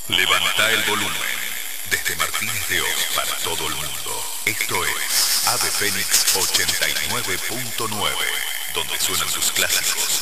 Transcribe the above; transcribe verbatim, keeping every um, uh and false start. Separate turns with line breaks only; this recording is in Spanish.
Levanta el volumen. Desde Martínez de Oz para todo el mundo. Esto es Ave Fénix ochenta y nueve punto nueve, donde suenan sus clásicos.